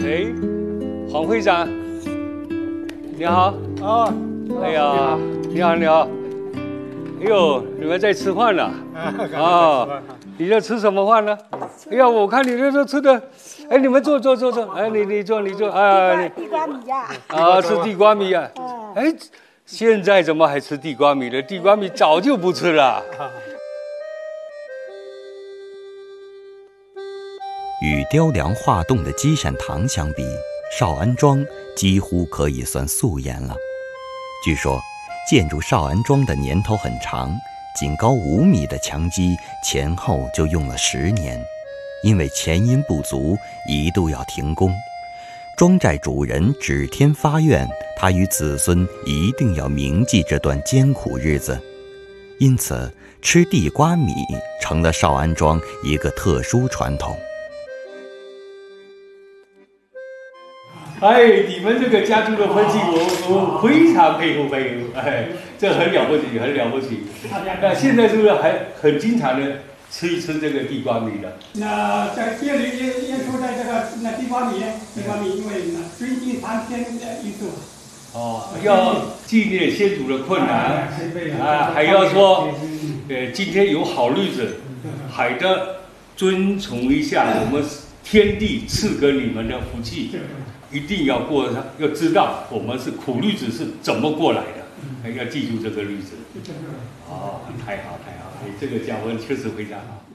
哎，黄会长，你好。 哦， 哎呀，你好，你好。哎呦，你们在吃饭呢？啊，你在吃什么饭呢？哎呀，我看你这都吃的，哎，你们坐，哎，你坐，啊， 地瓜米呀。 啊，吃地瓜米啊。哎，现在怎么还吃地瓜米了？地瓜米早就不吃了。 与雕梁画栋的积善堂相比，少安庄几乎可以算素颜了。据说，建筑少安庄的年头很长，仅高5米的墙基前后就用了10年，因为钱银不足，一度要停工。庄寨主人指天发愿，他与子孙一定要铭记这段艰苦日子，因此吃地瓜米成了少安庄一个特殊传统。 哎，你们这个家族的分析，我非常佩服。哎，这很了不起，很了不起。那现在是不是还很经常的吃一吃这个地瓜米的？ 那在这里也说在这个地瓜米，因为尊敬苍天的意思。 哦，要纪念先祖的困难啊，还要说，今天有好日子，还得遵从一下我们天地赐给你们的福气。一定要过上，要知道我们是苦日子是怎么过来的，要记住这个日子。哦，太好，哎，这个教文确实非常好。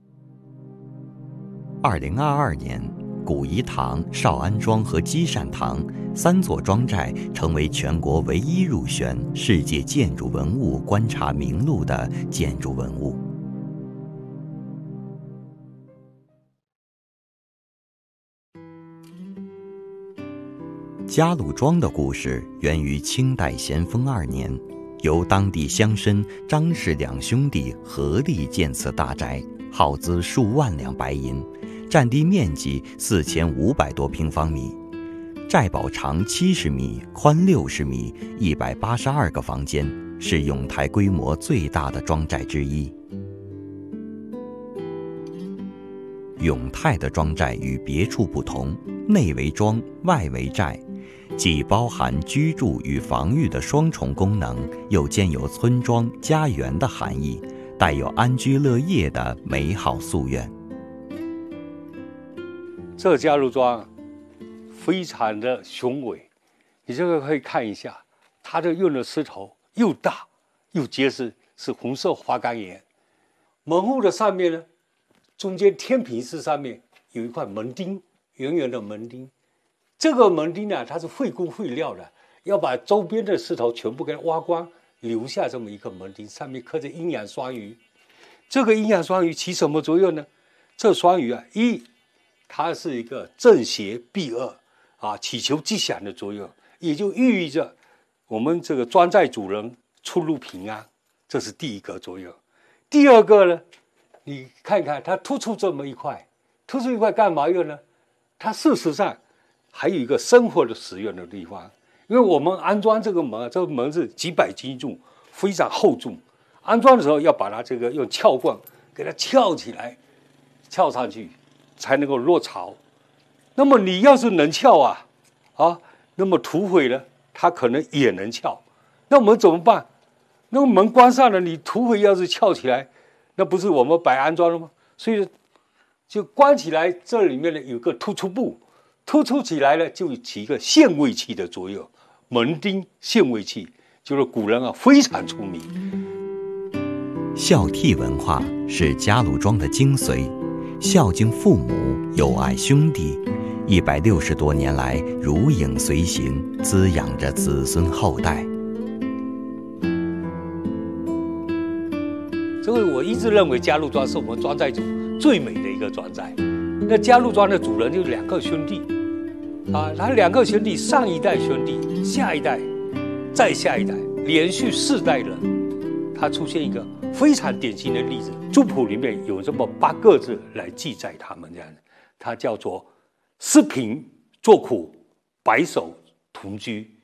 2022年，古颐堂、少安庄和积善堂3座庄寨成为全国唯一入选世界建筑文物观察名录的建筑文物。嘉禄庄的故事源于清代咸丰2年，由当地乡绅张氏2兄弟合力建此大宅，耗资数万两白银，占地面积4500多平方米，寨堡长70米，宽60米，182个房间，是永泰规模最大的庄寨之一。永泰的庄寨与别处不同，内为庄，外为寨，既包含居住与防御的双重功能，又兼有村庄、家园的含义，带有安居乐业的美好夙愿。 这嘉禄庄非常的雄伟，你这个可以看一下，它的用的石头又大又结实，是红色花岗岩。门户的上面呢，中间天平式上面有一块门钉，圆圆的门钉。这个门钉呢，它是费工费料的，要把周边的石头全部给它挖光，留下这么一个门钉，上面刻着阴阳双鱼。这个阴阳双鱼起什么作用呢？这双鱼啊，它是一个正邪避恶啊，祈求吉祥的作用，也就寓意着我们这个庄寨主人出入平安，这是第一个作用。第二个呢，你看看它突出这么一块，突出一块干嘛用呢？它事实上还有一个生活的使用的地方，因为我们安装这个门，这个门是几百斤重，非常厚重。安装的时候要把它这个用撬棍给它撬起来，撬上去才能够落槽。那么你要是能撬那么土匪呢，他可能也能撬。那我们怎么办？那个门关上了，你土匪要是撬起来，那不是我们白安装了吗？所以就关起来，这里面呢有个突出部。突出起来呢，就起一个限位器的作用。门钉限位器就是古人非常出名。 孝悌文化是嘉禄庄的精髓，孝敬父母，友爱兄弟，160多年来如影随形，滋养着子孙后代。 这个我一直认为嘉禄庄是我们庄寨主最美的一个庄寨。那嘉禄庄的主人就是2个兄弟，他2个兄弟，上一代兄弟，下一代，再下一代，连续4代人，他出现一个非常典型的例子。族谱里面有这么8个字来记载他们这样的，它叫做“思贫作苦，白首同居”。